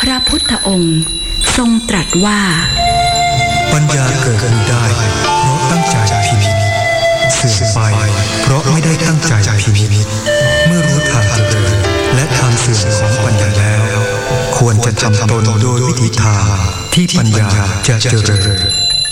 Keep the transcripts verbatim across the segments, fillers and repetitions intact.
ระพุทธองค์ทรงตรัสว่าปัญญาเกิดขึ้นได้เพราะตั้งใจพินิจเสื่อมไปเพราะไม่ได้ตั้งใจพินิจเมื่อรู้ทางเจริญและทางเสื่อมของปัญญาแล้วควรจะทำตนโดยวิธีทางที่ปัญญาจะเจริญ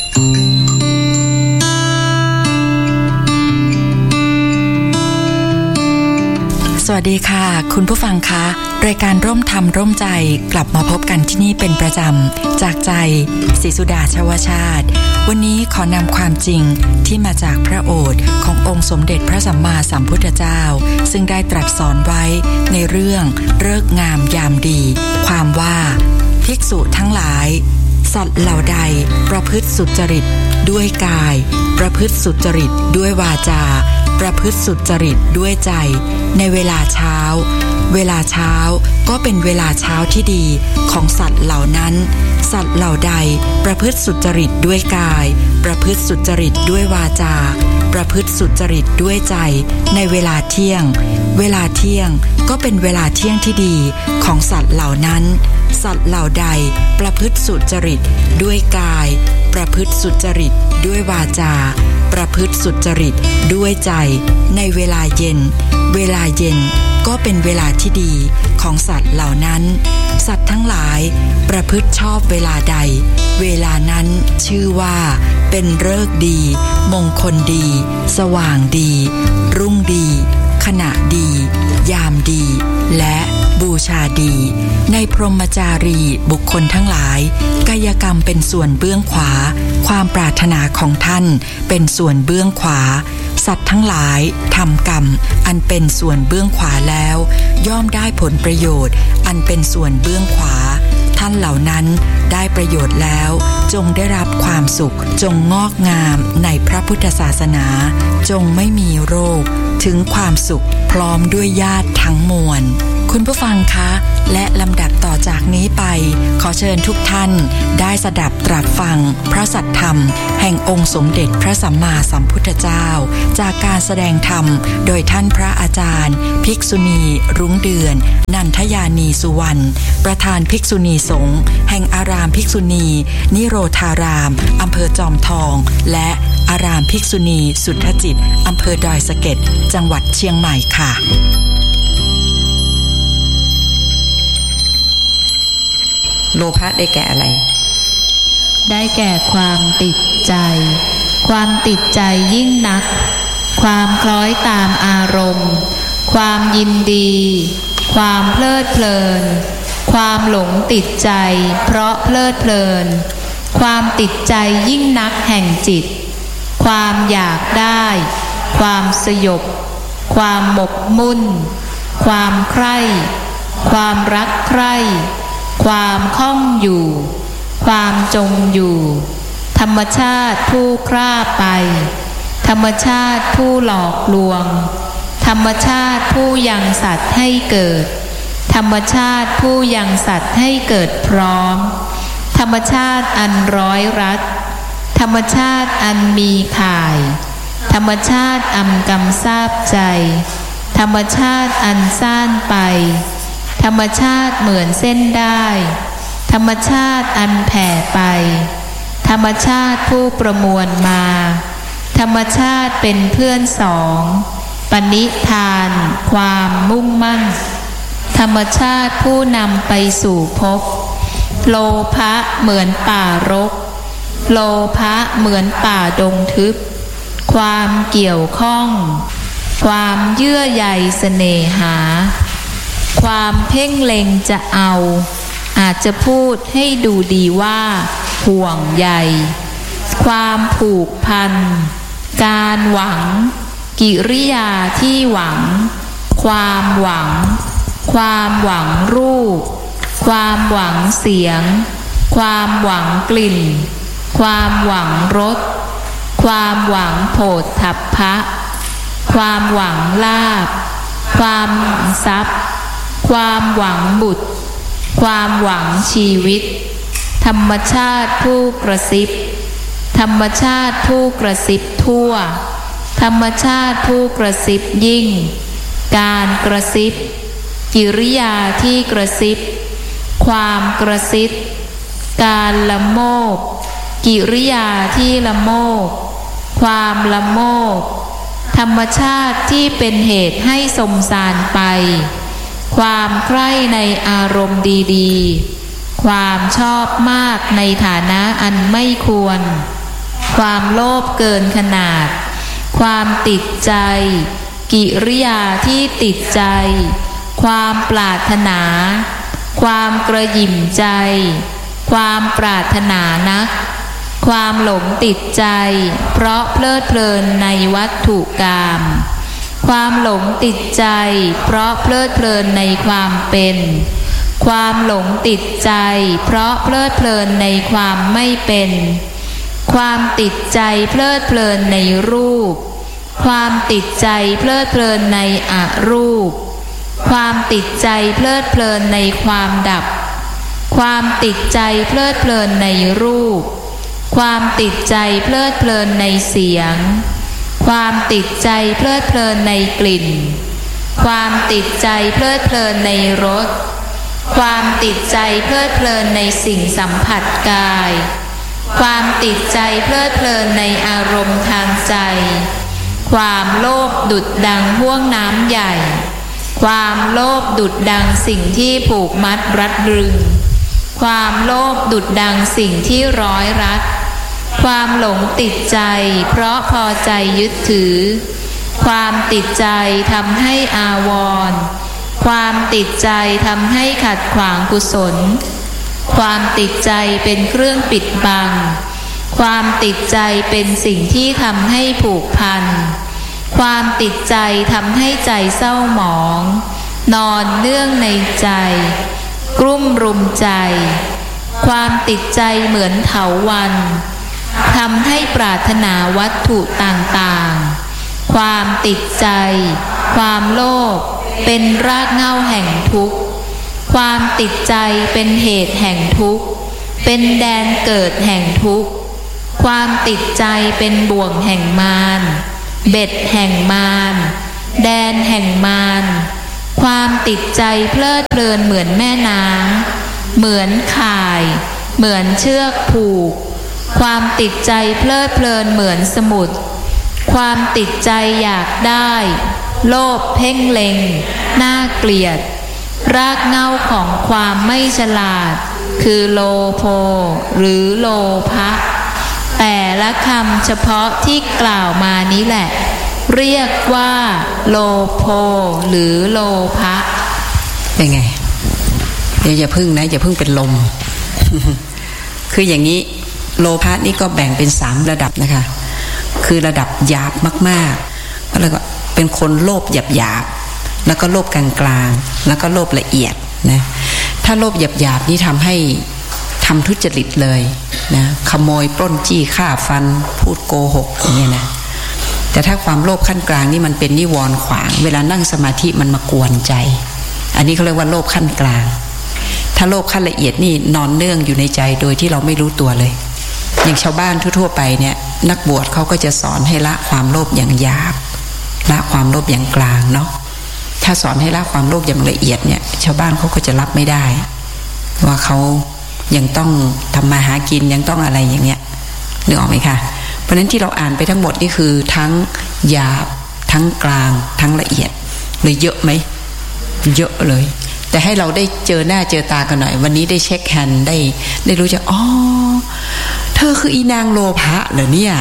สวัสดีค่ะคุณผู้ฟังคะรายการร่มธรรมร่มใจกลับมาพบกันที่นี่เป็นประจำจากใจศรีสุดาชวชาติวันนี้ขอนำความจริงที่มาจากพระโอษฐ์ขององค์สมเด็จพระสัมมาสัมพุทธเจ้าซึ่งได้ตรัสสอนไว้ในเรื่องฤกษ์งามยามดีความว่าภิกษุทั้งหลายสัตว์เหล่าใดประพฤติสุจริตด้วยกายประพฤติสุจริตด้วยวาจาประพฤติสุจริตด้วยใจในเวลาเช้าเวลาเช้าก็เป็นเวลาเช้าที่ดีของสัตว์เหล่านั้นสัตว์เหล่าใดประพฤติสุจริตด้วยกายประพฤติสุจริตด้วยวาจาประพฤติสุจริตด้วยใจในเวลาเที่ยงเวลาเที่ยงก็เป็นเวลาเที่ยงที่ดีของสัตว์เหล่านั้นสัตว์เหล่าใดประพฤติสุจริตด้วยกายประพฤติสุจริตด้วยวาจาประพฤติสุจริตด้วยใจในเวลาเย็นเวลาเย็นก็เป็นเวลาที่ดีของสัตว์เหล่านั้นสัตว์ทั้งหลายประพฤติชอบเวลาใดเวลานั้นชื่อว่าเป็นฤกษ์ดีมงคลดีสว่างดีรุ่งดีขณะดียามดีและบูชาดีในพรหมจารีบุคคลทั้งหลายกายกรรมเป็นส่วนเบื้องขวาความปรารถนาของท่านเป็นส่วนเบื้องขวาสัตว์ทั้งหลายทำกรรมอันเป็นส่วนเบื้องขวาแล้วย่อมได้ผลประโยชน์อันเป็นส่วนเบื้องขวาท่านเหล่านั้นได้ประโยชน์แล้วจงได้รับความสุขจงงอกงามในพระพุทธศาสนาจงไม่มีโรคถึงความสุขพร้อมด้วยญาติทั้งมวลคุณผู้ฟังคะและลำดับต่อจากนี้ไปขอเชิญทุกท่านได้สดับตรับฟังพระสัทธรรมแห่งองค์สมเด็จพระสัมมาสัมพุทธเจ้าจากการแสดงธรรมโดยท่านพระอาจารย์ภิกษุณีรุ้งเดือนนันทยานีสุวรรณประธานภิกษุณีสงฆ์แห่งอารามภิกษุณีนิโรธารามอำเภอจอมทองและอารามภิกษุณีสุทธจิตอำเภอดอยสะเก็ดจังหวัดเชียงใหม่ค่ะโลภะได้แก่อะไรได้แก่ความติดใจความติดใจยิ่งนักความคล้อยตามอารมณ์ความยินดีความเพลิดเพลินความหลงติดใจเพราะเพลิดเพลินความติดใจยิ่งนักแห่งจิตความอยากได้ความสยบความหมกมุ่นความใคร่ความรักใคร่ความคล่องอยู่ความจมอยู่ธรรมชาติผู้คร่าไปธรรมชาติผู้หลอกลวงธรรมชาติผู้ยังสัตว์ให้เกิดธรรมชาติผู้ยังสัตว์ให้เกิดพร้อมธรรมชาติอันร้อยรัดธรรมชาติอันมีข่ายธรรมชาติอันกำซาบใจธรรมชาติอันซ่านไปธรรมชาติเหมือนเส้นได้ธรรมชาติอันแผ่ไปธรรมชาติผู้ประมวลมาธรรมชาติเป็นเพื่อนสองปณิธานความมุ่งมั่นธรรมชาติผู้นำไปสู่ภพโลภะเหมือนป่ารกโลภะเหมือนป่าดงทึบความเกี่ยวข้องความเยื่อใยเสน่หาความเพ่งเล็งจะเอาอาจจะพูดให้ดูดีว่าห่วงใยความผูกพันการหวังกิริยาที่หวังความหวังความหวังรูปความหวังเสียงความหวังกลิ่นความหวังรสความหวังโผฏฐัพพะความหวังลาภความหวังทรัพย์ความหวังบุตรความหวังชีวิตธรรมชาติผู้กระซิบธรรมชาติผู้กระซิบทั่วธรรมชาติผู้กระซิบยิ่งการกระซิบกิริยาที่กระซิบความกระซิบการละโมบกิริยาที่ละโมบความละโมบธรรมชาติที่เป็นเหตุให้สมสารไปความใคร่ในอารมณ์ดีๆความชอบมากในฐานะอันไม่ควรความโลภเกินขนาดความติดใจกิริยาที่ติดใจความปรารถนาความกระหยิ่มใจความปรารถนานักความหลงติดใจเพราะเพลิดเพลินในวัตถุกามความหลงติดใจเพราะเพลิดเพลินในความเป็นความหลงติดใจเพราะเพลิดเพลินในความไม่เป็นความติดใจเพลิดเพลินในรูปความติดใจเพลิดเพลินในอรูปความติดใจเพลิดเพลินในความดับความติดใจเพลิดเพลินในรูปความติดใจเพลิดเพลินในเสียงความติดใจเพลิดเพลินในกลิ่นความติดใจเพลิดเพลินในรสความติดใจเพลิดเพลินในสิ่งสัมผัสกายความติดใจเพลิดเพลินในอารมณ์ทางใจความโลภดุจดังห้วงน้ำใหญ่ความโลภดุจดังสิ่งที่ผูกมัดรัดรึงความโลภดุจดังสิ่งที่ร้อยรัดความหลงติดใจเพราะพอใจยึดถือความติดใจทำให้อาวรณ์ความติดใจทำให้ขัดขวางกุศลความติดใจเป็นเครื่องปิดบังความติดใจเป็นสิ่งที่ทำให้ผูกพันความติดใจทำให้ใจเศร้าหมองนอนเนื่องในใจกลุ่มรุมใจความติดใจเหมือนเถาวัลย์ทำให้ปรารถนาวัตถุต่างๆความติดใจความโลภเป็นรากเหง้าแห่งทุกข์ความติดใจเป็นเหตุแห่งทุกข์เป็นแดนเกิดแห่งทุกข์ความติดใจเป็นบ่วงแห่งมารเบ็ดแห่งมารแดนแห่งมารความติดใจเพลิดเพลินเหมือนแม่น้ำเหมือนข่ายเหมือนเชือกผูกความติดใจเพลิดเพลินเหมือนสมุทรความติดใจอยากได้โลภเพ่งเล็งน่าเกลียดรากเหง้าของความไม่ฉลาดคือโลโภหรือโลภะแต่ละคำเฉพาะที่กล่าวมานี้แหละเรียกว่าโลโภหรือโลภะเป็นไงเดี๋ยวอย่าพึ่งนะอย่าพึ่งเป็นลม คืออย่างนี้โลภะนี่ก็แบ่งเป็นสามระดับนะคะคือระดับหยาบมากๆแล้วก็เป็นคนโลภหยาบๆแล้วก็โลภกลางๆแล้วก็โลภละเอียดนะถ้าโลภหยาบๆนี่ทำให้ทำทุจริตเลยนะขโมยปล้นจี้ฆ่าฟันพูดโกหกอย่างเงี้ยนะแต่ถ้าความโลภขั้นกลางนี่มันเป็นนิวรณ์ขวางเวลานั่งสมาธิมันมากวนใจอันนี้เขาเรียกว่าโลภขั้นกลางถ้าโลภขั้นละเอียดนี่นอนเนื่องอยู่ในใจโดยที่เราไม่รู้ตัวเลยอย่างชาวบ้านทั่วๆไปเนี่ยนักบวชเขาก็จะสอนให้ละความโลภอย่างหยาบละความโลภอย่างกลางเนาะถ้าสอนให้ละความโลภอย่างละเอียดเนี่ยชาวบ้านเขาก็จะรับไม่ได้ว่าเขายังต้องทำมาหากินยังต้องอะไรอย่างเงี้ยนึกออกไหมคะเพราะฉะนั้นที่เราอ่านไปทั้งหมดนี่คือทั้งหยาบทั้งกลางทั้งละเอียดเลยเยอะไหมเยอะเลยแต่ให้เราได้เจอหน้าเจอตากันหน่อยวันนี้ได้เช็คแฮนด์ได้ได้รู้จักอ๋อเธอคืออีนางโลภะเหรอเนี่ย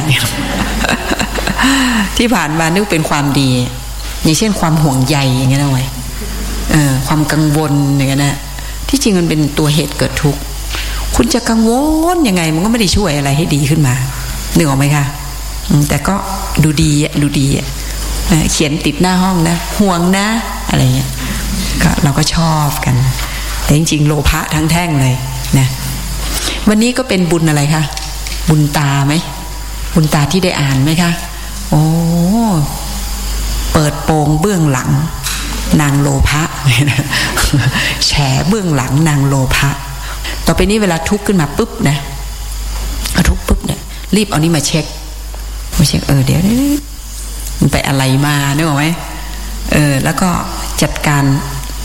ที่ผ่านมานึกเป็นความดีอย่างเช่นความห่วงใยอย่างเงี้ยนะไว้เอ่อความกังวลอย่างเงี้ยนะที่จริงมันเป็นตัวเหตุเกิดทุกข์คุณจะกังวลยังไงมันก็ไม่ได้ช่วยอะไรให้ดีขึ้นมานึกออกไหมคะแต่ก็ดูดีดูดีเขียนติดหน้าห้องนะห่วงนะอะไรเงี้ยก็เราก็ชอบกันแต่จริงๆโลภะทั้งแท่งเลยนะวันนี้ก็เป็นบุญอะไรคะบุญตาไหมบุญตาที่ได้อ่านไหมคะโอ้เปิดโปงเบื้องหลังนางโลภะแฉเบื้องหลังนางโลภะต่อไปนี้เวลาทุกข์ขึ้นมาปุ๊บนะทุกข์ปุ๊บเนี่ยรีบเอานี้มาเช็คมาเช็คเออเดี๋ยวมันไปอะไรมาเนี่ยหรอไหมเออแล้วก็จัดการ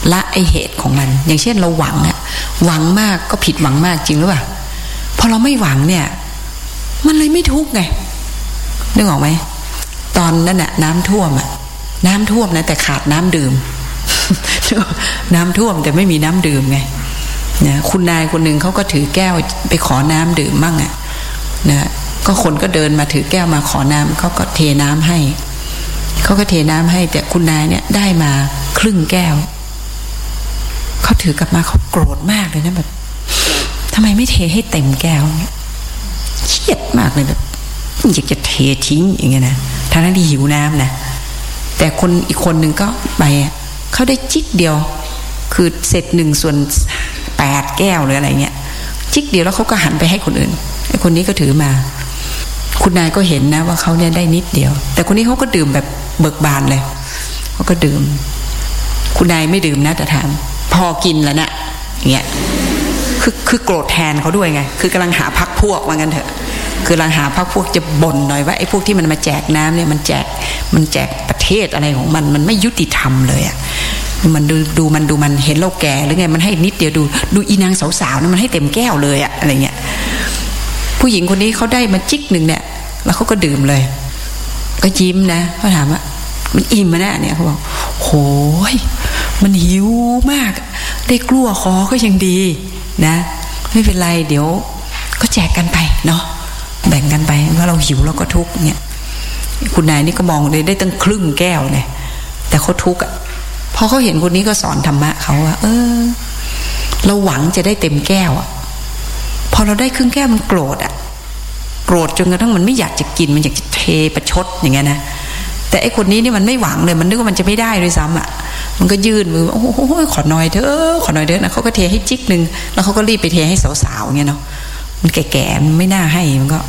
ละไอเหตุของมันอย่างเช่นเราหวังอะหวังมากก็ผิดหวังมากจริงหรือเปล่าพอเราไม่หวังเนี่ยมันเลยไม่ทุกข์ไงนึกออกไหมตอนนั้นน่ะน้ำท่วมอะน้ำท่วมนะแต่ขาดน้ำดื่ม น้ำท่วมแต่ไม่มีน้ำดื่มไงนะคุณนายคนหนึ่งเขาก็ถือแก้วไปขอน้ำดื่มมั่งอะนะก็คนก็เดินมาถือแก้วมาขอน้ำเขาก็เทน้ำให้เขาก็เทน้ำให้แต่คุณนายเนี่ยได้มาครึ่งแก้วเขาถือกลับมาเขาโกรธมากเลยนะแบบทำไมไม่เทให้เต็มแก้วเครียดมากเลยแบบอยากจะเททิ้งอย่างเงี้ยนะทั้งที่หิวน้ำนะแต่คนอีกคนหนึ่งก็ไปเขาได้จิกเดียวคือเศษหนึ่งส่วนแปดแก้วหรืออะไรเงี้ยจิกเดียวแล้วเขาก็หันไปให้คนอื่นไอ้คนนี้ก็ถือมาคุณนายก็เห็นนะว่าเขาเนี่ยได้นิดเดียวแต่คนนี้เขาก็ดื่มแบบเบิกบานเลยเขาก็ดื่มคุณนายไม่ดื่มนะแต่ถามพอกินแล้วนะอย่างเงี้ยคือคือโกรธแทนเขาด้วยไงคือกำลังหาพรรคพวกว่างั้นเถอะคือกำลังหาพรรคพวกจะบ่นหน่อยว่าไอ้พวกที่มันมาแจกน้ำเนี่ยมันแจกมันแจกประเทศอะไรของมันมันไม่ยุติธรรมเลยอ่ะมันดูดูมันดูมันเห็นเราแก่หรือไงมันให้นิดเดียวดูดูอีนางสาวๆนะมันให้เต็มแก้วเลยอ่ะอะไรเงี้ยผู้หญิงคนนี้เขาได้มาจิกหนึ่งเนี่ยแล้วเขาก็ดื่มเลยก็ยิ้มนะเขาถามว่ามันอิ่มมาแน่เนี่ยเขาบอกโหยมันหิวมากได้กลัวคอก็ยังดีนะไม่เป็นไรเดี๋ยวก็แจกกันไปเนาะแบ่งกันไปว่าเราหิวเราก็ทุกข์เนี่ยคุณนายนี่ก็มองเลยได้ตั้งครึ่งแก้วเนี่ยแต่เขาทุกข์อ่ะพอเขาเห็นคนนี้ก็สอนธรรมะเขาว่าเออเราหวังจะได้เต็มแก้วอ่ะพอเราได้ครึ่งแก้วมันโกรธอ่ะโกรธจนกระทั่งมันไม่อยากจะกินมันอยากจะเทประชดอย่างเงี้ยนะแต่ไอ้คนนี้นี่มันไม่หวังเลยมันนึกว่ามันจะไม่ได้ด้วยซ้ำอ่ะมันก็ยื่นมือโอ้โหขอหน่อยเถอะขอหน่อยเถอะนะเขาก็เทให้จิกนึงแล้วเขาก็รีบไปเทให้สาวๆอย่างเงี้ยเนาะมันแก่ๆมันไม่น่าให้มันก็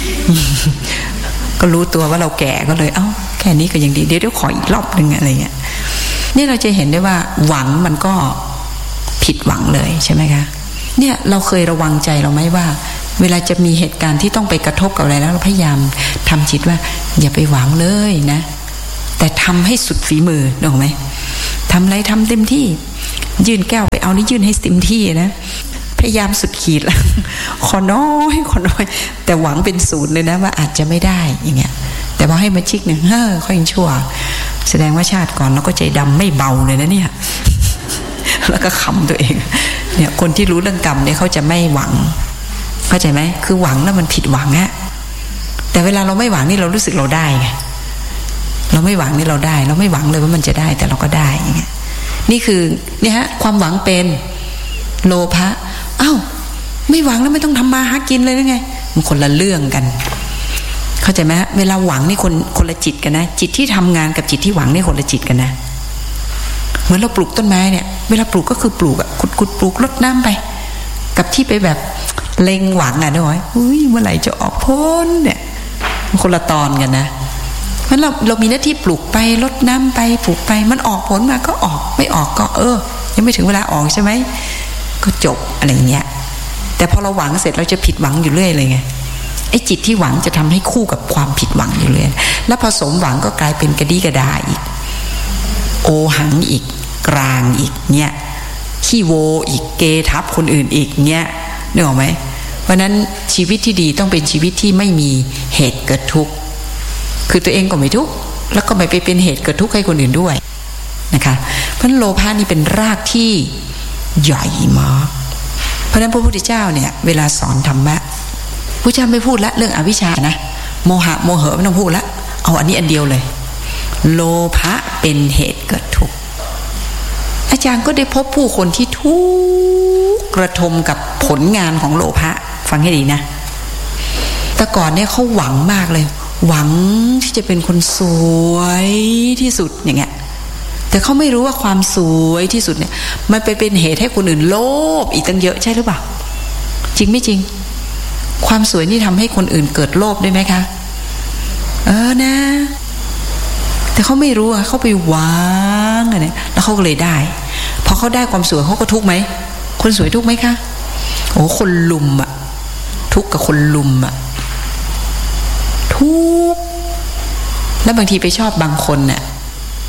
ก็รู้ตัวว่าเราแก่ก็เลยเอ้าแค่นี้ก็ยังดีเดี๋ยวเดี๋ยวขออีกรอบนึงอะไรเงี้ยนี่เราจะเห็นได้ว่าหวังมันก็ผิดหวังเลยใช่ไหมคะเนี่ยเราเคยระวังใจเราไหมว่าเวลาจะมีเหตุการณ์ที่ต้องไปกระทบกับอะไรแล้วเราพยายามทำจิตว่าอย่าไปหวังเลยนะแต่ทำให้สุดฝีมือนึกออกไหมทำอะไรทำเต็มที่ยื่นแก้วไปเอานี่ยื่นให้เต็มที่นะพยายามสุดขีดแล้วขอน้อยขอน้อยแต่หวังเป็นศูนย์เลยนะว่าอาจจะไม่ได้อย่างเงี้ยแต่พอให้มาชิกหนึ่งเฮ้อเขายังชั่วแสดงว่าชาติก่อนเราก็ใจดำไม่เบาเลยนะเนี่ยแล้วก็ขำตัวเองเนี่ยคนที่รู้เรื่องกรรมเนี่ยเขาจะไม่หวังเข้าใจไหมคือหวังแล้วมันผิดหวังอะแต่เวลาเราไม่หวังนี่เรารู้สึกเราได้ไงเราไม่หวังนี่เราได้เราไม่หวังเลยว่ามันจะได้แต่เราก็ได้อย่างเงี้ยนี่คือเนี่ยฮะความหวังเป็นโลภะอ้าวไม่หวังแล้วไม่ต้องทำมาหากินเลยหรือไงมันคนละเรื่องกันเข้าใจไหมเวลาหวังนี่คนคนละจิตกันนะจิตที่ทำงานกับจิตที่หวังนี่คนละจิตกันนะเหมือนเราปลูกต้นไม้เนี่ยเวลาปลูกก็คือปลูกอะขุดขุดปลูกรดน้ำไปกับที่ไปแบบเล็งหวังอะด้วยอุ้ยเมื่อไหร่จะออกผลเนี่ยมันคนละตอนกันนะเพราะเราเรามีหน้าที่ปลูกไปรดน้ำไปปลูกไปมันออกผลมาก็ออกไม่ออกก็เออยังไม่ถึงเวลาออกใช่ไหมก็จบอะไรเงี้ยแต่พอเราหวังเสร็จเราจะผิดหวังอยู่เรื่อยเลยไงไอ้จิตที่หวังจะทำให้คู่กับความผิดหวังอยู่เรื่อยแล้วพอสมหวังก็กลายเป็นกระดีกระดาอีกโอหังอีกกลางอีกเนี่ยขี้โวอีกเกทับคนอื่นอีกเนี่ยนึกออกไหมเพราะนั้นชีวิตที่ดีต้องเป็นชีวิตที่ไม่มีเหตุเกิดทุกข์คือตัวเองก็ไม่ทุกข์แล้วก็ไม่ไปเป็นเหตุเกิดทุกข์ให้คนอื่นด้วยนะคะเพราะโลภะนี่เป็นรากที่ใหญ่มากเพราะนั้นพระพุทธเจ้าเนี่ยเวลาสอนธรรมะพระเจ้าไม่พูดละเรื่องอวิชชานะโมหะโมเหะไม่ต้องพูดละเอาอันนี้อันเดียวเลยโลภะเป็นเหตุเกิดทุกข์อาจารย์ก็ได้พบผู้คนที่ทุกข์กระทมกับผลงานของโลภะฟังให้ดีนะแต่ก่อนเนี่ยเขาหวังมากเลยหวังที่จะเป็นคนสวยที่สุดอย่างเงี้ยแต่เขาไม่รู้ว่าความสวยที่สุดเนี่ยมันไปเป็นเหตุให้คนอื่นโลภอีกตั้งเยอะใช่หรือเปล่าจริงไม่จริงความสวยนี่ทำให้คนอื่นเกิดโลภได้ไหมคะเออนะแต่เขาไม่รู้อะเขาไปหวังอะไรเนี่ยแล้วเขาก็เลยได้พอเขาได้ความสวยเขาก็ทุกข์ไหมคนสวยทุกข์ไหมคะโอ้คนลุมอะทุกข์กับคนลุมอะทุกข์แล้วบางทีไปชอบบางคนน่ะ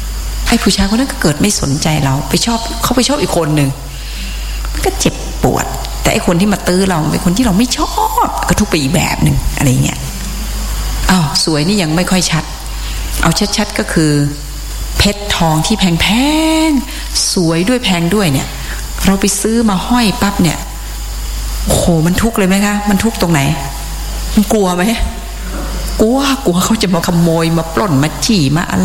อ้ผู้ชายคนนั้นก็เกิดไม่สนใจเราไปชอบเขาไปชอบอีกคนหนึ่งมันก็เจ็บปวดแต่ไอ้คนที่มาตื้อเราเป็นคนที่เราไม่ชอบก็ทุกข์ไปอีกแบบหนึ่งอะไรเงี้ยอ้าวสวยนี่ยังไม่ค่อยชัดเอาชัดๆก็คือเพชรทองที่แพงๆสวยด้วยแพงด้วยเนี่ยเราไปซื้อมาห้อยปั๊บเนี่ยโอ้โหมันทุกข์เลยไหมคะมันทุกข์ตรงไหนมันกลัวไหมกลัวกลัวเขาจะมาขโมยมาปล้นมาจี้มาอะไร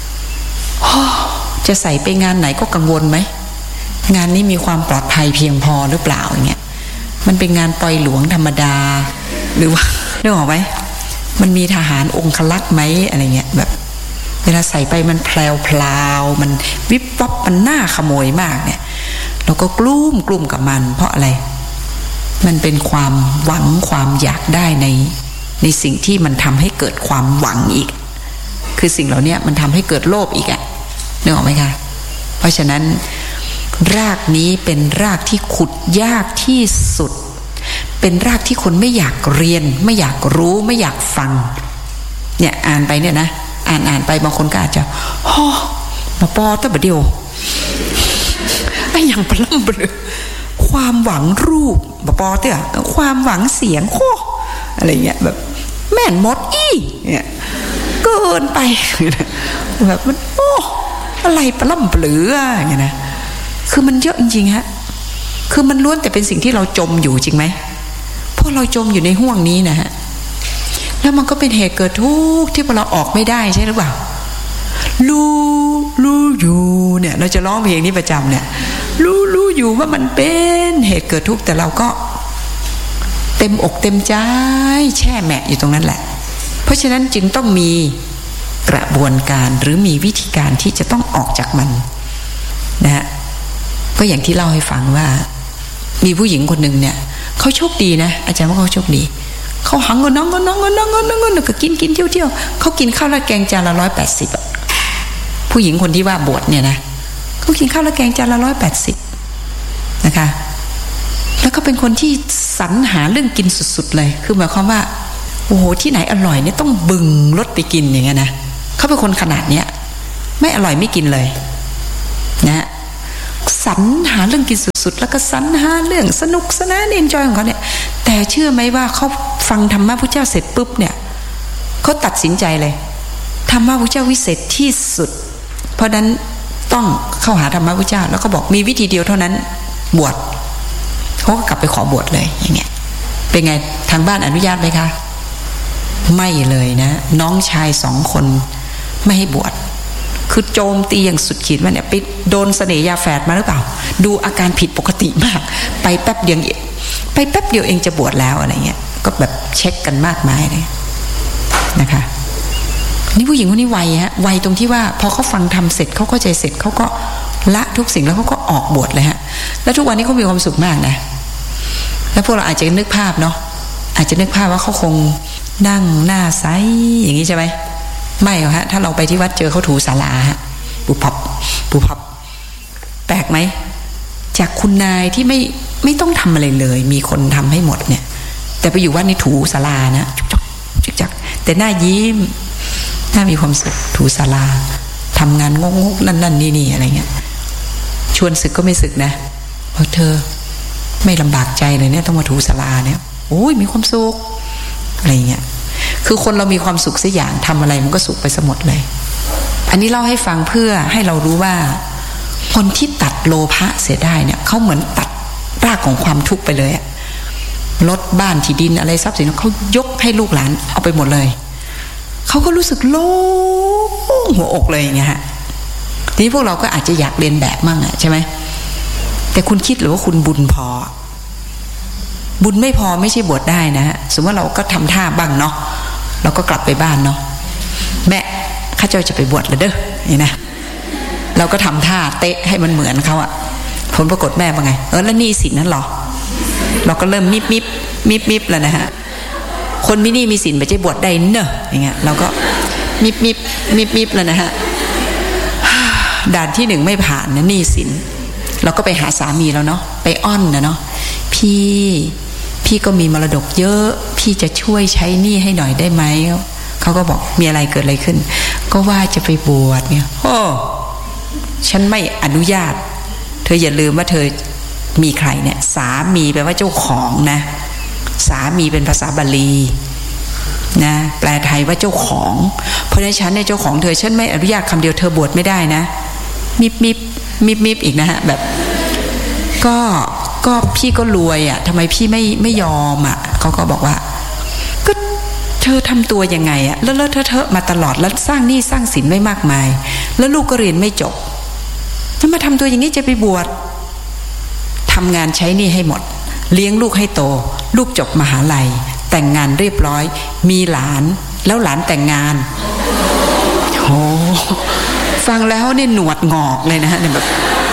จะใส่ไปงานไหนก็กังวลไหมงานนี้มีความปลอดภัยเพียงพอหรือเปล่าอย่างเงี้ยมันเป็นงานปล่อยหลวงธรรมดาหรือว่าเรื่องออกไหมมันมีทหารองครักษ์ไหมอะไรเงี้ยแบบเวลาใส่ไปมันแพลวพลาวมันวิบวับมันน่าขโมยมากเนี่ยเราก็กลุ้มกลุ้มกับมันเพราะอะไรมันเป็นความหวังความอยากได้ในในสิ่งที่มันทำให้เกิดความหวังอีกคือสิ่งเหล่านี้มันทำให้เกิดโลภอีกอะนึกออกไหมคะเพราะฉะนั้นรากนี้เป็นรากที่ขุดยากที่สุดเป็นรากที่คนไม่อยากเรียนไม่อยากรู้ไม่อยากฟังเนี่ยอ่านไปเนี่ยนะอ่านอ่านไปบางคนก็อาจจะฮ่อมาปอตะบะเดียวไอ้ยังปล้ำเบลอความหวังรูปบะปอเตอะความหวังเสียงโคอะไรเงี้ยแบบแม่นมดอีเนี่ยเกินไปแบบมันโอ้อะไรปล้ำเบลออย่างเงี้ยนะคือมันเยอะจริงๆฮะคือมันล้วนแต่เป็นสิ่งที่เราจมอยู่จริงไหมเพราะเราจมอยู่ในห่วงนี้นะฮะแล้วมันก็เป็นเหตุเกิดทุกข์ที่เราออกไม่ได้ใช่หรือเปล่ารู้รู้อยู่เนี่ยเราจะร้องเพลงนี้ประจำเนี่ยรู้รู้อยู่ว่ามันเป็นเหตุเกิดทุกข์แต่เราก็เต็มอกเต็มใจแช่แหมะอยู่ตรงนั้นแหละเพราะฉะนั้นจึงต้องมีกระบวนการหรือมีวิธีการที่จะต้องออกจากมันนะฮะก็อย่างที่เล่าให้ฟังว่ามีผู้หญิงคนหนึ่งเนี่ยเขาโชคดีนะอาจารย์ว่าเขาโชคดีเขาหังก็น้องก็น้องก็น้องก็น้องก็ก็กินกินเที่ยวเที่ยวเขากินข้าวราดแกงจานละร้อยแปดสิบอ่ะผู้หญิงคนที่ว่าบวชเนี่ยนะเขากินข้าวราดแกงจานละร้อยแปดสิบนะคะแล้วก็เป็นคนที่สรรหาเรื่องกินสุดๆเลยคือหมายความว่าโอ้โหที่ไหนอร่อยเนี่ยต้องบึงรถไปกินอย่างเงี้ยนะเขาเป็นคนขนาดเนี้ยไม่อร่อยไม่กินเลยนะสรรหาเรื่องกินสุดๆแล้วก็สรรหาเรื่องสนุกสนานเอนจอยของเขาเนี่ยแต่เชื่อไหมว่าเขาฟังธรรมะพุทธเจ้าเสร็จปุ๊บเนี่ยเขาตัดสินใจเลยธรรมะพุทธเจ้าวิเศษที่สุดเพราะนั้นต้องเข้าหาธรรมะพุทธเจ้าแล้วก็บอกมีวิธีเดียวเท่านั้นบวชเขาก็กลับไปขอบวชเลยอย่างเงี้ยเป็นไงทางบ้านอนุญาตไหมคะไม่เลยนะน้องชายสองคนไม่ให้บวชคือโจมตีอย่างสุดขีดว่าเนี่ยไปโดนเสน่ห์ยาแฝดมาหรือเปล่าดูอาการผิดปกติมากไปแป๊บเดียวไปแป๊บเดียวเองจะบวชแล้วอะไรเงี้ยก็แบบเช็คกันมากมายเลยนะคะนี่ผู้หญิงคนนี้ไวฮะไวตรงที่ว่าพอเขาฟังทำเสร็จเขาเข้าใจเสร็จเขาก็ละทุกสิ่งแล้วเขาก็ออกบวชเลยฮะแล้วทุกวันนี้เขามีความสุขมากนะแล้วพวกเราอาจจะนึกภาพเนาะอาจจะนึกภาพว่าเขาคงนั่งหน้าใสอย่างนี้ใช่ไหมไม่หรอกฮะถ้าเราไปที่วัดเจอเขาถูศาลาฮะปูพับปูพับแปลกไหมจากคุณนายที่ไม่ไม่ต้องทำอะไรเลยมีคนทำให้หมดเนี่ยแต่ไปอยู่วัดนี่ถูศาลานะจุกจักจุกจักแต่หน้ายิ้มหน้ามีความสุขถูศาลาทำงานงงๆนั่นนั่นนี่นี่อะไรเงี้ยชวนศึกก็ไม่ศึกนะเพราะเธอไม่ลำบากใจเลยเนี่ยต้องมาถูศาลาเนี่ยโอ้ยมีความสุขอะไรเงี้ยคือคนเรามีความสุขสักอย่างทำอะไรมันก็สุขไปซะหมดเลยอันนี้เล่าให้ฟังเพื่อให้เรารู้ว่าคนที่ตัดโลภะเสียได้เนี่ยเขาเหมือนตัดรากของความทุกข์ไปเลยอะรถบ้านที่ดินอะไรทรัพย์สินเขายกให้ลูกหลานเอาไปหมดเลยเขาก็รู้สึกโล่งหัวอกเลยอย่างเงี้ยฮะทีนี้พวกเราก็อาจจะอยากเรียนแบบมั่งอะใช่ไหมแต่คุณคิดหรือว่าคุณบุญพอบุญไม่พอไม่ใช่บวชได้นะฮะสมมติว่าเราก็ทำท่าบ้างเนาะเราก็กลับไปบ้านเนาะแม่ข้าเจ้าจะไปบวชแล้วเด้อนี่นะเราก็ทำท่าเตะให้มันเหมือนเขาอะผลปรากฏแม่ว่าไงเออแล้วนี่สินนั้นหรอเราก็เริ่มมิบมิบมิบมิบแล้วนะฮะคนมินี่มีสินไปจะบวชได้เนอะอย่างเงี้ยเราก็มิบมิบมิบมิบแล้วนะฮะด่านที่หนึ่งไม่ผ่านนะนี่สินเราก็ไปหาสามีแล้วเนาะไปอ้อนนะเนาะพี่พี่ก็มีมรดกเยอะพี่จะช่วยใช้หนี้ให้หน่อยได้ไหมเขาก็บอกมีอะไรเกิดอะไรขึ้นก็ว่าจะไปบวชเนี่ยโอ้ฉันไม่อนุญาตเธออย่าลืมว่าเธอมีใครเนี่ยสามีแปลว่าเจ้าของนะสามีเป็นภาษาบาลีนะแปลไทยว่าเจ้าของเพราะฉะนั้นฉันเนี่ยเจ้าของเธอฉันไม่อนุญาตคำเดียวเธอบวชไม่ได้นะมิบมิบมิบมิบอีกนะฮะแบบก็ก็พี่ก็รวยอ่ะทำไมพี่ไม่ไม่ยอมอ่ะเขาก็บอกว่าก็เธอทำตัวยังไงอ่ะแล้วเลอะเทอะมาตลอดแล้วสร้างหนี้สร้างสินไว้มากมายแล้วลูกก็เรียนไม่จบจะมาทำตัวอย่างนี้จะไปบวชทำงานใช้หนี้ให้หมดเลี้ยงลูกให้โตลูกจบมหาลัยแต่งงานเรียบร้อยมีหลานแล้วหลานแต่งงานโอ้ฟังแล้วเนี่ยหนวดงอกเลยนะฮะเนี่ยแบบ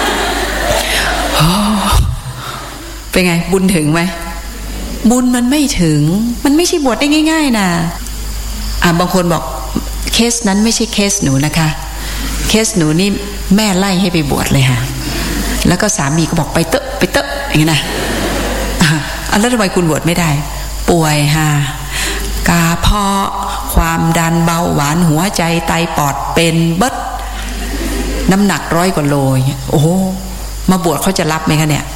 เป็นไงบุญถึงไหมบุญมันไม่ถึงมันไม่ใช่บวชได้ง่ายๆนะอ่ะบางคนบอกเคสนั้นไม่ใช่เคสหนูนะคะเคสหนูนี่แม่ไล่ให้ไปบวชเลยค่ะแล้วก็สามีก็บอกไปเตอะไปเตอะอย่างนี้นะอ่ะแล้วทำไมคุณบวชไม่ได้ป่วยค่ะกาเพาะความดันเบาหวานหัวใจไตปอดเป็นเบิดน้ำหนักร้อยกว่าโลโอ้โหมาบวชเขาจะรับไหมคะเนี่ย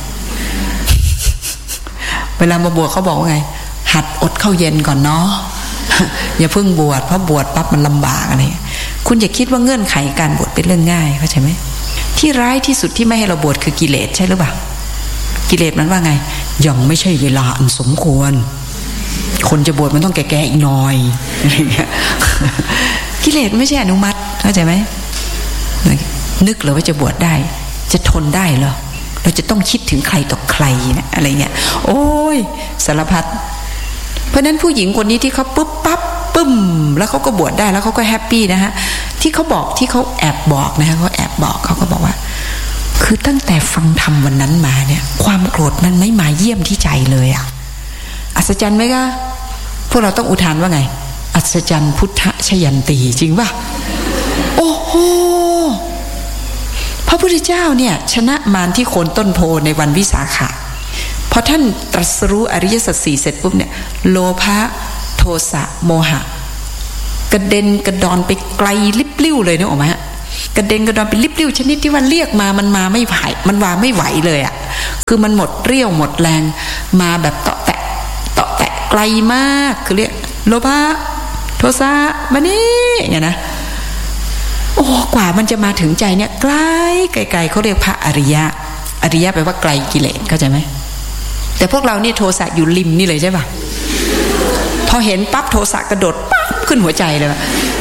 เวลามาบวชเขาบอกว่าไงหัดอดข้าวเย็นก่อนเนาะอย่าเพิ่งบวชเพราะบวชปั๊บมันลำบากอะไรคุณอย่าคิดว่าเงื่อนไขการบวชเป็นเรื่องง่ายเข้าใจไหมที่ร้ายที่สุดที่ไม่ให้เราบวชคือกิเลสใช่หรือเปล่ากิเลสมันว่าไงยังไม่ใช่เวลาอันสมควรคนจะบวชมันต้องแก่ๆอีกหน่อยอะไรเงี้ยกิเลสไม่ใช่อนุมัติเข้าใจไหมนึกเหรอว่าจะบวชได้จะทนได้เหรอเราจะต้องคิดถึงใครต่อใครนะอะไรเงี้ยโอ้ยสารพัดเพราะนั้นผู้หญิงคนนี้ที่เขาปุ๊บปั๊บปึ้มแล้วเขาก็บวชได้แล้วเขาก็แฮปปี้นะฮะที่เขาบอกที่เขาแอบบอกนะฮะเขาแอบบอกเขาก็บอกว่าคือตั้งแต่ฟังธรรมวันนั้นมาเนี่ยความโกรธมันไม่มาเยี่ยมที่ใจเลยอ่ะอัศจรรย์ไหมคะพวกเราต้องอุทานว่าไงอัศจรรย์พุทธชยันตีจริงป่ะโอ้โหพระพุทธเจ้าเนี่ยชนะมารที่โคนต้นโพในวันวิสาขะพอท่านตรัสรู้อริยสัจสี่เสร็จปุ๊บเนี่ยโลภะโทสะโมหะกระเด็นกระดอนไปไกลลิบลิ่วเลยนึกออกไหมฮะกระเด็นกระดอนไปลิบลิ่วชนิดที่ว่าเรียกมามันมาไม่ไหวมันวาไม่ไหวเลยอ่ะคือมันหมดเรี่ยวหมดแรงมาแบบเตาะแตะเตาะแตะไกลมากคือเรียกโลภะโทสะมานี่อย่างเงี้ยนะโอ้กว่ามันจะมาถึงใจเนี่ยไกลไกลๆเขาเรียกพระอริยะอริยะแปลว่าไกลกิเลสเข้าใจไหมแต่พวกเราเนี่ยโทสะอยู่ริมนี่เลยใช่ป่ะพอเห็นปั๊บโทสะกระโดดปั๊บขึ้นหัวใจเลยว่ะ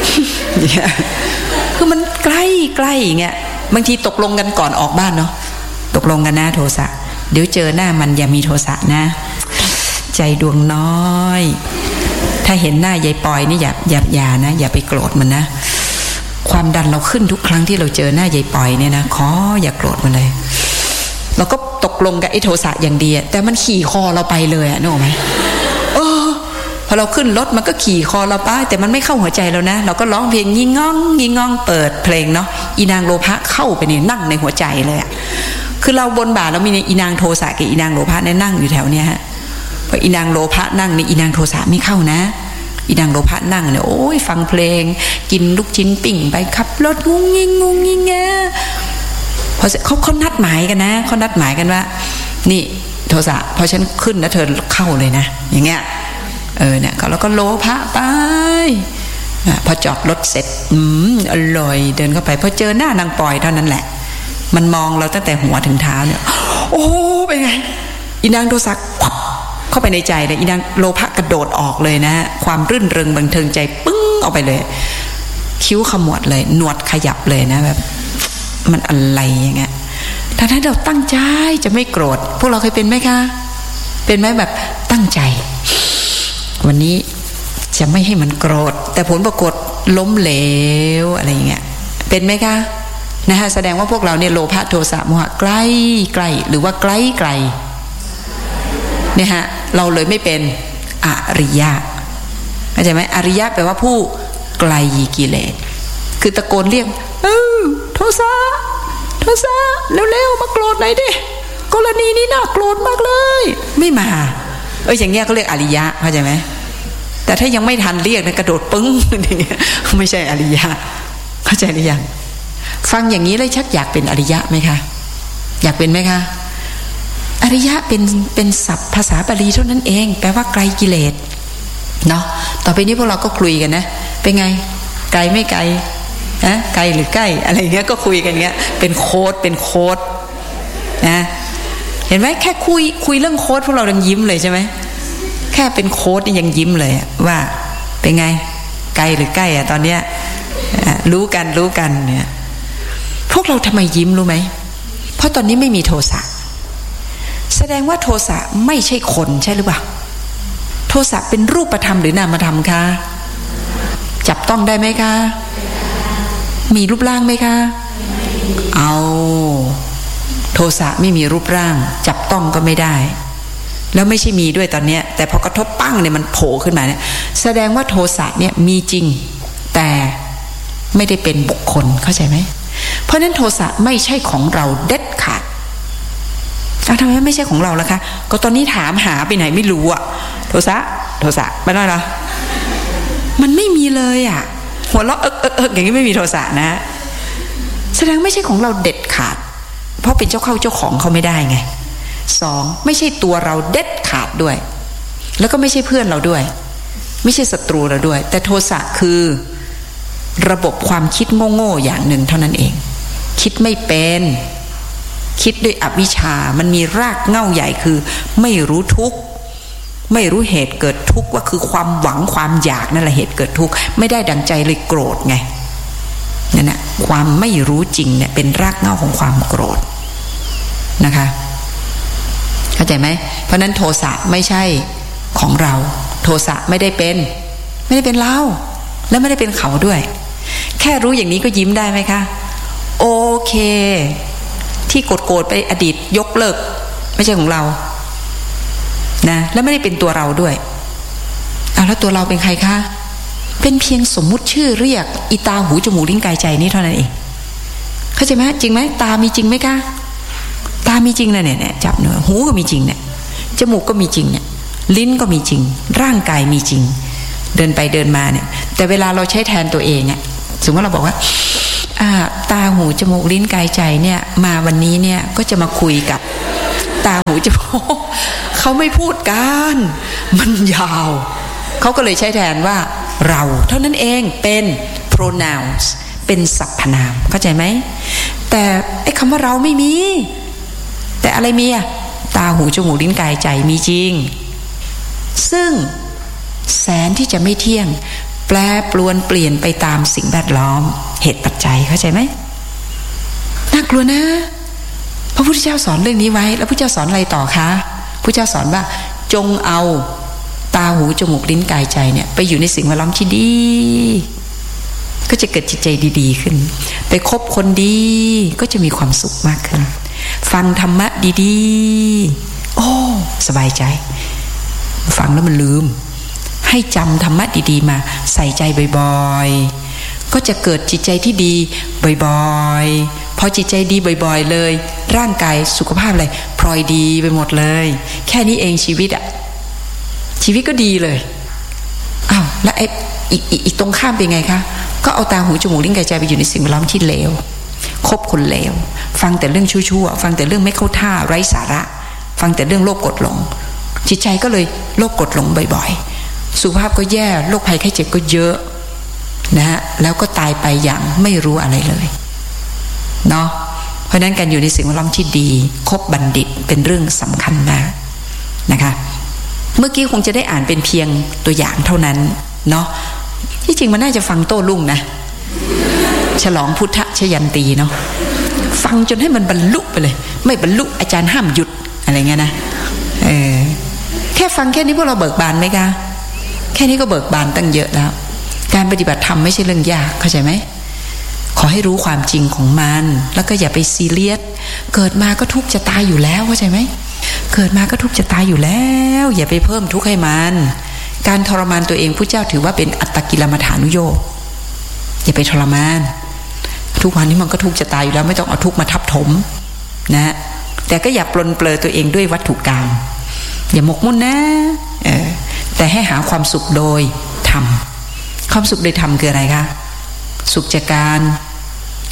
คือมันใกล้ใกล้อย่างเงี้ยบางทีตกลงกันก่อนออกบ้านเนาะตกลงกันนะโทสะเดี๋ยวเจอหน้ามันอย่ามีโทสะนะใจดวงน้อยถ้าเห็นหน้ายายปอยนี่อย่าอย่าอย่านะอย่าไปโกรธมันนะความดันเราขึ้นทุกครั้งที่เราเจอหน้ายายปอยเนี่ยนะขออย่าโกรธมันเลยเราก็ตกลงกับไอ้โทสะอย่างดีแต่มันขี่คอเราไปเลยอะนึกออกไหมเออพอเราขึ้นรถมันก็ขี่คอเราไปแต่มันไม่เข้าหัวใจเรานะเราก็ร้องเพลงยิงง้องยิงง้องเปิดเพลงเนาะอีนางโลภะเข้าไปนี่นั่งในหัวใจเลยอะคือเราบนบ่าเรามีอีนางโทสะกับอีนางโลภะเนี่ยนั่งอยู่แถวเนี้ยฮะพออีนางโลภะนั่งนี่อีนางโทสะไม่เข้านะอีนางโลภะนั่งเนี่ยโอ้ยฟังเพลงกินลูกชิ้นปิ่งไปขับรถงุ้งงิ้งงุ้งงิ้งแงพอเขาเขานัดหมายกันนะเขานัดหมายกันว่านี่โทสะพอฉันขึ้นนะเธอเข้าเลยนะอย่างเงี้ยเออเนี่ยเขาแล้วก็โลภะไปพอจอดรถเสร็จอืมอร่อยเดินเข้าไปพอเจอหน้านางปอยเท่านั้นแหละมันมองเราตั้งแต่หัวถึงเท้าเนี่ยโอ้เป็นไงอีนางโทสะเข้าไปในใจเลยอีนางโลภะกระโดดออกเลยนะความรื่นเริงบันเทิงใจปึ้งออกไปเลยคิ้วขมวดเลยหนวดขยับเลยนะแบบมันอะไรอย่างเงี้ยถ้าถ้าเราตั้งใจจะไม่โกรธพวกเราเคยเป็นไหมคะเป็นไหมแบบตั้งใจวันนี้จะไม่ให้มันโกรธแต่ผลปรากฏล้มเหลวอะไรอย่างเงี้ยเป็นไหมคะนะฮะแสดงว่าพวกเราเนี่ยโลภะโทสะโมหะใกล้ไกลหรือว่าใกล้ไกลเนี่ยฮะเราเลยไม่เป็นอริยะเข้าใจไหมอริยะแปลว่าผู้ไกลกิเลสคือตะโกนเรียกเออโทสะโทสะเร็วๆมาโกรธหน่อยดิกรณีนี้น่าโกรธมากเลยไม่มาเอออย่างเงี้ยเขาเรียกอริยะเข้าใจไหมแต่ถ้ายังไม่ทันเรียกนะกระโดดปึ้งอย่างเงี้ยไม่ใช่อริยะเข้าใจหรือยังฟังอย่างนี้เลยชักอยากเป็นอริยะไหมคะอยากเป็นไหมคะอริยะเป็นเป็นศัพท์ภาษาบาลีเท่านั้นเองแปลว่าไกลกิเลสเนาะต่อไปนี้พวกเราก็คุยกันนะเป็นไงไกลไม่ไกลนะไกลหรือใกล้อะไรเงี้ยก็คุยกันเงี้ยเป็นโค้ดเป็นโค้ดนะเห็นไหมแค่คุยคุยเรื่องโค้ดพวกเรายังยิ้มเลยใช่ไหมแค่เป็นโค้ดนี่ยังยิ้มเลยว่าเป็นไงไกลหรือใกล้อะตอนเนี้ยรู้กันรู้กันเนี่ยพวกเราทำไมยิ้มรู้ไหมเพราะตอนนี้ไม่มีโทสะแสดงว่าโทสะไม่ใช่คนใช่หรือเปล่าโทสะเป็นรูปธรรมหรือนามธรรมคะจับต้องได้ไหมคะมีรูปร่างไหมคะเอาโทสะไม่มีรูปร่างจับต้องก็ไม่ได้แล้วไม่ใช่มีด้วยตอนนี้แต่พอกระทบปั้งเนี่ยมันโผล่ขึ้นมาเนี่ยแสดงว่าโทสะเนี่ยมีจริงแต่ไม่ได้เป็นบุคคลเข้าใจไหมเพราะนั้นโทสะไม่ใช่ของเราเด็ดขาดทำไมไม่ใช่ของเราล่ะคะก็ตอนนี้ถามหาไปไหนไม่รู้อะโทสะโทสะไม่ได้หรอมันไม่มีเลยอะหัวเราะเอิกเอิกเอิกอย่างนี้ไม่มีโทสะนะแสดงไม่ใช่ของเราเด็ดขาดเพราะเป็นเจ้าเข้าเจ้าของเขาไม่ได้ไงสองไม่ใช่ตัวเราเด็ดขาดด้วยแล้วก็ไม่ใช่เพื่อนเราด้วยไม่ใช่ศัตรูเราด้วยแต่โทสะคือระบบความคิดโง่ๆอย่างหนึ่งเท่านั้นเองคิดไม่เป็นคิดด้วยอวิชชามันมีรากเหง้าใหญ่คือไม่รู้ทุกข์ไม่รู้เหตุเกิดทุกข์ว่าคือความหวังความอยากนั่นแหละเหตุเกิดทุกข์ไม่ได้ดังใจเลยโกรธไงนั่นแหละความไม่รู้จริงเนี่ยเป็นรากเหง้าของความโกรธนะคะเข้าใจไหมเพราะนั้นโทสะไม่ใช่ของเราโทสะไม่ได้เป็นไม่ได้เป็นเราและไม่ได้เป็นเขาด้วยแค่รู้อย่างนี้ก็ยิ้มได้ไหมคะโอเคที่โกรธๆไปอดีตยกเลิกไม่ใช่ของเรานะและไม่ได้เป็นตัวเราด้วยอ้าวแล้วตัวเราเป็นใครคะเป็นเพียงสมมุติชื่อเรียกอีตาหูจมูกลิ้นกายใจนี่เท่านั้นเองเข้าใจไหมจริงไหมตามีจริงไหมคะตามีจริงนะเนี่ยเนี่ยจับเนื้อหูก็มีจริงเนี่ยจมูกก็มีจริงเนี่ยลิ้นก็มีจริงร่างกายมีจริงเดินไปเดินมาเนี่ยแต่เวลาเราใช้แทนตัวเองอ่ะสมมติเราบอกว่าอ่าตาหูจมูกลิ้นกายใจเนี่ยมาวันนี้เนี่ยก็จะมาคุยกับตาหูจมูกเขาไม่พูดกันมันยาวเขาก็เลยใช้แทนว่าเราเท่านั้นเองเป็น pronouns เป็นสรรพนามเข้าใจไหมแต่ไอ้คำว่าเราไม่มีแต่อะไรมีอะตาหูจมูกลิ้นกายใจมีจริงซึ่งแสนที่จะไม่เที่ยงแปรปรวนเปลี่ยนไปตามสิ่งแวดล้อมเหตุปัจจัยเข้าใจไหมน่ากลัวนะพระพุทธเจ้าสอนเรื่องนี้ไว้แล้วพระพุทธเจ้าสอนอะไรต่อคะพระพุทธเจ้าสอนว่าจงเอาตาหูจมูกลิ้นกายใจเนี่ยไปอยู่ในสิ่งแวดล้อมที่ดีก็จะเกิดจิตใจดีๆขึ้นไปคบคนดีก็จะมีความสุขมากขึ้นฟังธรรมะดีๆโอ้สบายใจฟังแล้วมันลืมให้จำธรรมะดีๆมาใส่ใจบ่อยๆก็จะเกิดจิตใจที่ดีบ่อยๆพอจิตใจดีบ่อยๆเลยร่างกายสุขภาพอะไรพลอยดีไปหมดเลยแค่นี้เองชีวิตอะชีวิตก็ดีเลยอ้าวแล้วไอ้อีกอีกตรงข้ามเป็นไงคะก็เอาตาหูจมูกลิ้นกายใจไปอยู่ในสิ่งแวดล้อมที่เลวคบคนเลวฟังแต่เรื่องชั่วๆฟังแต่เรื่องไม่เข้าท่าไร้สาระฟังแต่เรื่องโลภกดหลงจิตใจก็เลยโลภกดหลงบ่อยๆสุขภาพก็แย่โรคภัยไข้เจ็บก็เยอะนะฮะแล้วก็ตายไปอย่างไม่รู้อะไรเลยเนาะเพราะนั้นการอยู่ในสิ่งแวดล้อมที่ดีคบบัณฑิตเป็นเรื่องสำคัญมากนะคะเมื่อกี้คงจะได้อ่านเป็นเพียงตัวอย่างเท่านั้นเนาะที่จริงมันน่าจะฟังโต้รุ่งนะฉลองพุทธชยันตีเนาะฟังจนให้มันบรรลุไปเลยไม่บรรลุอาจารย์ห้ามหยุดอะไรเงี้ยนะเออแค่ฟังแค่นี้พวกเราเบิกบานไหมคะแค่นี้ก็เบิกบานตั้งเยอะแล้วการปฏิบัติธรรมไม่ใช่เรื่องยากเข้าใจไหมขอให้รู้ความจริงของมันแล้วก็อย่าไปซีเรียสเกิดมาก็ทุกข์จะตายอยู่แล้วเข้าใจไหมเกิดมาก็ทุกข์จะตายอยู่แล้วอย่าไปเพิ่มทุกข์ให้มันการทรมานตัวเองผู้เจ้าถือว่าเป็นอัตตกิลมัฏฐานุโยคอย่าไปทรมานทุกวันนี้มันก็ทุกข์จะตายอยู่แล้วไม่ต้องเอาทุกข์มาทับถมนะแต่ก็อย่าปลนเปลือตัวเองด้วยวัตถุกรรมอย่าหมกมุ่นนะเออแต่ให้หาความสุขโดยธรรมความสุขโดยธรรมคืออะไรคะสุขจากการ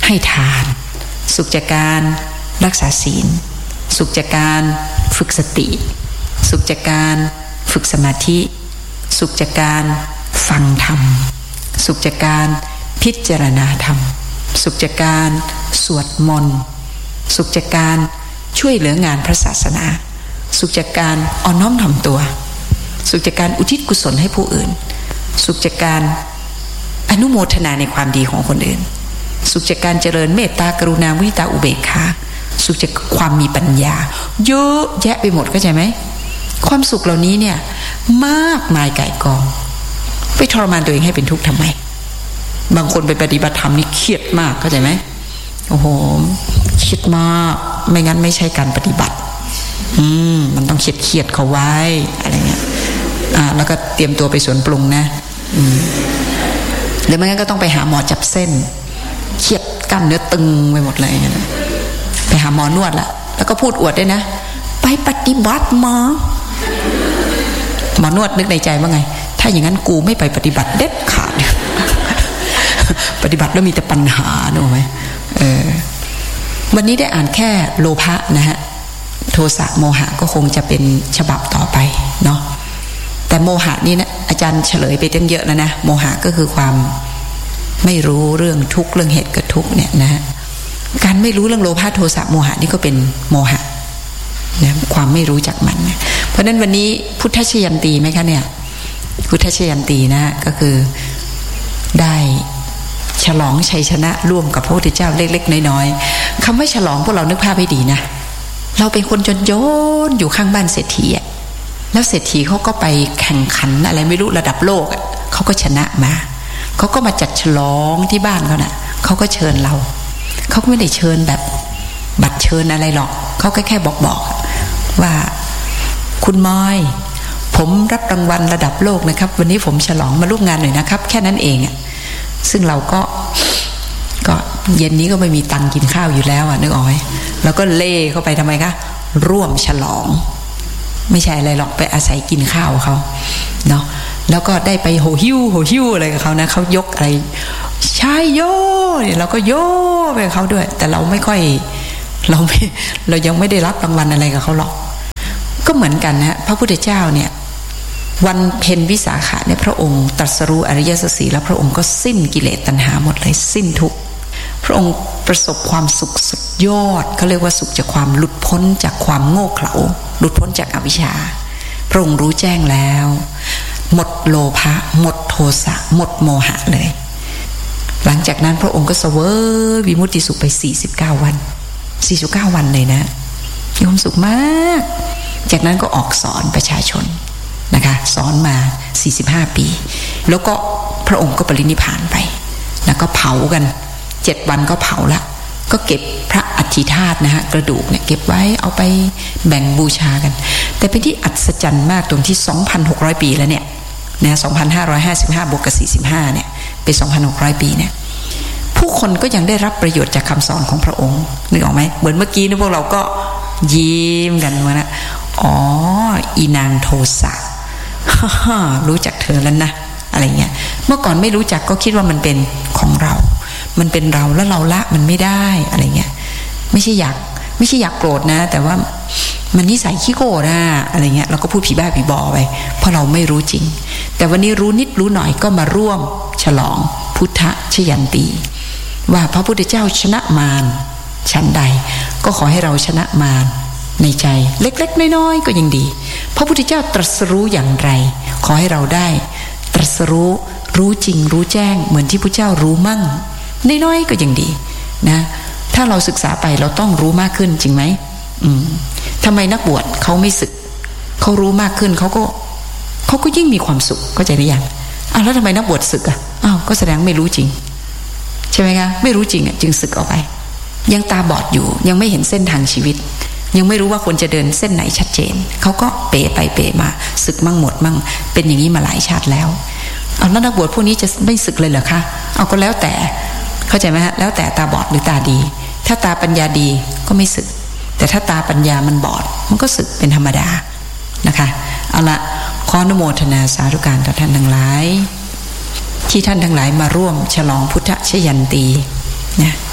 ให้ทานสุขจากการรักษาศีลสุขจากการฝึกสติสุขจากการฝึกสมาธิสุขจากการฟังธรรมสุขจากการพิจารณาธรรมสุขจากการสวดมนต์สุขจากการช่วยเหลืองานพระศาสนาสุขจากการอ่อนน้อมถ่อมตัวสุขจากการอุทิศกุศลให้ผู้อื่นสุขจากการอนุโมทนาในความดีของคนอื่นสุขจากการเจริญเมตตากรุณามุทิตาอุเบกขาสุขจากความมีปัญญาเยอะแยะไปหมดเข้าใจไหมความสุขเหล่านี้เนี่ยมากมายก่ายกองไปทรมานตัวเองให้เป็นทุกข์ทำไมบางคนไปปฏิบัติธรรมนี่เครียดมากเข้าใจไหมโอ้โหเครียดมากไม่งั้นไม่ใช่การปฏิบัติอืมมันต้องเครียดเครียดเขาไว้อะไรเงี้ยอ่าแล้วก็เตรียมตัวไปสวนปรุงนะอืมหรือไม่งั้นก็ต้องไปหาหมอจับเส้นเครียดกล้ามเนื้อตึงไปหมดเลยนะไปหาหมอนวดละแล้วก็พูดอวดด้วยนะไปปฏิบัติมาหมอนวดนึกในใจว่าไงถ้าอย่างนั้นกูไม่ไปปฏิบัติเด็ดขาด ปฏิบัติแล้วมีแต่ปัญหานึกไหมเออวันนี้ได้อ่านแค่โลภะนะฮะโทสะโมหะก็คงจะเป็นฉบับต่อไปเนาะแต่โมหะนี่นะอาจารย์เฉลยไปตั้งเยอะแล้วนะโมหะก็คือความไม่รู้เรื่องทุกข์เรื่องเหตุเกิดทุกข์เนี่ยนะฮะการไม่รู้เรื่องโลภะโทสะโมหะนี่ก็เป็นโมหะนะความไม่รู้จักมันนะเพราะนั้นวันนี้พุทธชยันตีไหมคะเนี่ยพุทธชยันตีนะก็คือได้ฉลองชัยชนะร่วมกับพระพุทธเจ้าเล็กๆน้อยๆคำว่าฉลองพวกเรานึกภาพให้ดีนะเราเป็นคนจนโยนอยู่ข้างบ้านเศรษฐีอ่ะแล้วเศรษฐีเขาก็ไปแข่งขันอะไรไม่รู้ระดับโลกอ่ะเขาก็ชนะมาเขาก็มาจัดฉลองที่บ้านเขาน่ะเขาก็เชิญเราเขาก็ไม่ได้เชิญแบบบัตรเชิญอะไรหรอกเขาก็แค่บอกบอกว่าคุณมอยผมรับรางวัลระดับโลกนะครับวันนี้ผมฉลองมาร่วมงานหน่อยนะครับแค่นั้นเองอ่ะซึ่งเราก็ก็เย็นนี้ก็ไม่มีตังค์กินข้าวอยู่แล้วอ่ะนึกออกไหมแล้วก็เล่เข้าไปทำไมคะร่วมฉลองไม่ใช่อะไรหรอกไปอาศัยกินข้าวเขาเนาะแล้วก็ได้ไปโหหิ้วโหหิ้วอะไรกับเขานะเขายกอะไรใช่โย่เนี่ยเราก็โย่ไปกับเขาด้วยแต่เราไม่ค่อยเราไม่เรายังไม่ได้รับรางวัลอะไรกับเขาหรอกก็เหมือนกันนะพระพุทธเจ้าเนี่ยวันเพ็ญวิสาขะเนี่ยพระองค์ตรัสรู้อริยสัจสี่แล้วพระองค์ก็สิ้นกิเลสตัณหาหมดเลยสิ้นทุกข์พระองค์ประสบความสุขสุดยอดเขาเรียกว่าสุขจากความหลุดพ้นจากความโง่เขลาหลุดพ้นจากอวิชชาพระองค์รู้แจ้งแล้วหมดโลภะหมดโทสะหมดโมหะเลยหลังจากนั้นพระองค์ก็เสวยวิมุตติสุขไปสี่สิบเก้าวันสี่สิบเก้าวันเลยนะมีความสุขมากจากนั้นก็ออกสอนประชาชนนะคะสอนมาสี่สิบห้าปีแล้วก็พระองค์ก็ปรินิพพานไปแล้วก็เผากันเจ็ดวันก็เผาละก็เก็บพระอัฐิธาตุนะฮะกระดูกเนี่ยเก็บไว้เอาไปแบ่งบูชากันแต่เป็นที่อัศจรรย์มากตรงที่ สองพันหกร้อย ปีแล้วเนี่ยนะ สองพันห้าร้อยห้าสิบห้า บวกกับสี่สิบห้าเนี่ยเป็น สองพันหกร้อย ปีเนี่ยผู้คนก็ยังได้รับประโยชน์จากคำสอนของพระองค์นึกออกไหมเหมือนเมื่อกี้นี่พวกเราก็ยิ้มกันว่านะอ๋ออีนางโทสะรู้จักเธอแล้วนะอะไรเงี้ยเมื่อก่อนไม่รู้จักก็คิดว่ามันเป็นของเรามันเป็นเราแล้วเราละมันไม่ได้อะไรเงี้ยไม่ใช่อยากไม่ใช่อยากโกรธนะแต่ว่ามันนิสัยขี้โกรธนะอะไรเงี้ยเราก็พูดผีบ้าผีบอไปเพราะเราไม่รู้จริงแต่วันนี้รู้นิดรู้หน่อยก็มาร่วมฉลองพุทธชยันตีว่าพระพุทธเจ้าชนะมารชั้นใดก็ขอให้เราชนะมารในใจเล็กๆน้อยๆก็ยังดีพระพุทธเจ้าตรัสรู้อย่างไรขอให้เราได้ตรัสรู้รู้จริงรู้แจ้งเหมือนที่พระเจ้ารู้มั่งน้อยๆก็ยังดีนะถ้าเราศึกษาไปเราต้องรู้มากขึ้นจริงไหมอืมทำไมนักบวชเขาไม่ศึกเขารู้มากขึ้นเขาก็เขาก็ยิ่งมีความสุขเข้าใจหรือยังอ้าวแล้วทำไมนักบวชศึกอ่ะอ้าวก็แสดงไม่รู้จริงใช่ไหมคะไม่รู้จริงอ่ะจึงศึกออกไปยังตาบอดอยู่ยังไม่เห็นเส้นทางชีวิตยังไม่รู้ว่าควรจะเดินเส้นไหนชัดเจนเขาก็เป๋ไปเป๋มาศึกมั่งหมดมั่งเป็นอย่างนี้มาหลายชาติแล้วเอาแล้วนักบวชพวกนี้จะไม่ศึกเลยเหรอคะเอาก็แล้วแต่เข้าใจไหมฮะแล้วแต่ตาบอดหรือตาดีถ้าตาปัญญาดีก็ไม่ศึกแต่ถ้าตาปัญญามันบอดมันก็ศึกเป็นธรรมดานะคะเอาละขออนุโมทนาสาธุการต่อท่านทั้งหลายที่ท่านทั้งหลายมาร่วมฉลองพุทธชยันตีนะ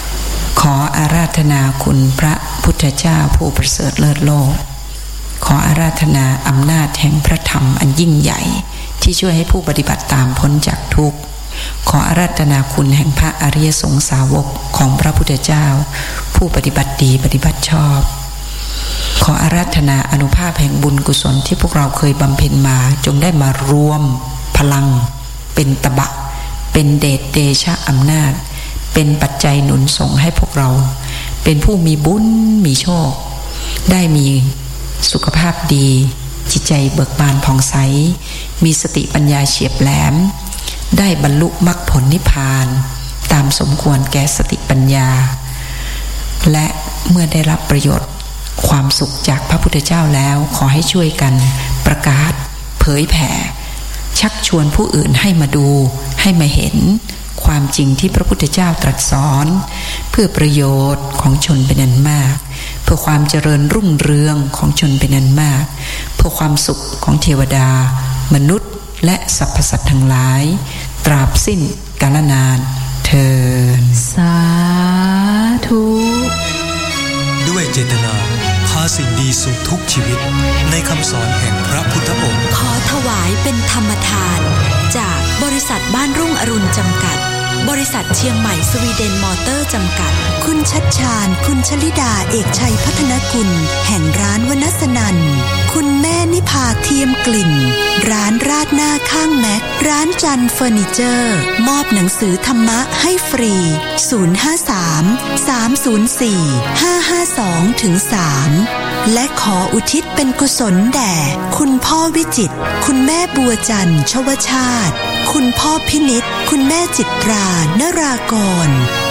ขออาราธนาคุณพระพุทธเจ้าผู้ประเสริฐเลิศโลกขออาราธนาอำนาจแห่งพระธรรมอันยิ่งใหญ่ที่ช่วยให้ผู้ปฏิบัติตามพ้นจากทุกข์ขออาราธนาคุณแห่งพระอริยสงสาวกของพระพุทธเจ้าผู้ปฏิบัติดีปฏิบัติชอบขออาราธนาอนุภาพแห่งบุญกุศลที่พวกเราเคยบำเพ็ญมาจงได้มารวมพลังเป็นตบะเป็นเดชเดชะอำนาจเป็นปัจจัยหนุนส่งให้พวกเราเป็นผู้มีบุญมีโชคได้มีสุขภาพดีจิตใจเบิกบานผ่องใสมีสติปัญญาเฉียบแหลมได้บรรลุมรรคผลนิพพานตามสมควรแก่สติปัญญาและเมื่อได้รับประโยชน์ความสุขจากพระพุทธเจ้าแล้วขอให้ช่วยกันประกาศเผยแผ่ชักชวนผู้อื่นให้มาดูให้มาเห็นความจริงที่พระพุทธเจ้าตรัสสอนเพื่อประโยชน์ของชนเป็นอันมากเพื่อความเจริญรุ่งเรืองของชนเป็นอันมากเพื่อความสุขของเทวดามนุษย์และสรรพสัตว์ทั้งหลายตราบสิ้นกาลนานเทอญสาธุด้วยเจตนาพาสิ่งดีสู่ทุกชีวิตในคำสอนแห่งพระพุทธองค์ขอถวายเป็นธรรมทานจากบริษัทบ้านรุ่งอรุณจำกัดบริษัทเชียงใหม่สวีเดนมอเตอร์จำกัดคุณชัดชาญคุณชลิดาเอกชัยพัฒนกุลแห่งร้านวนัสนันคุณแม่นิพาเทียมกลิ่นร้านราดหน้าข้างแม็กร้านจันเฟอร์นิเจอร์มอบหนังสือธรรมะให้ฟรีศูนย์ ห้า สาม สาม ศูนย์ สี่ ห้า ห้า สอง สาม และขออุทิศเป็นกุศลแด่คุณพ่อวิจิตรคุณแม่บัวจันทร์ชวชาติคุณพ่อพินิจคุณแม่จิตรานรากร